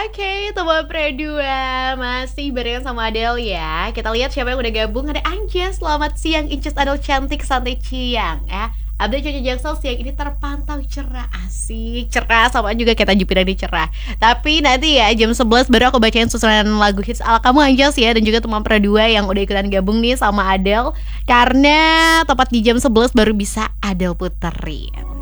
Oke, teman Pre2 masih barengan sama Adele ya. Kita lihat siapa yang udah gabung. Ada Anjas, selamat siang Inces Adele cantik santai ciang ya. Update cuaca Jaksel siang ini terpantau cerah. Asik, cerah sama juga kita Jupiter di cerah. Tapi nanti ya jam 11 baru aku bacain susunan lagu hits ala kamu Anjas ya. Dan juga teman Pre2 yang udah ikutan gabung nih sama Adele. Karena tepat di jam 11 baru bisa Adele puterin.